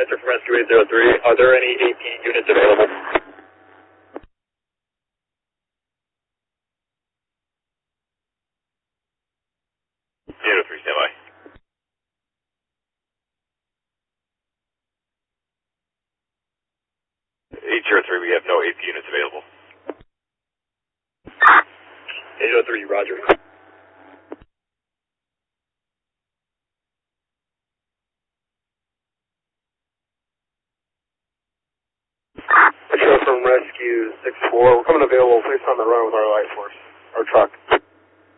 answer from Rescue 803. Are there any AP units available? Zero 03, stand by. 803, we have no AP units available. 803, roger. Show from Rescue 64. We're coming available. Please on the run with our light force, our truck.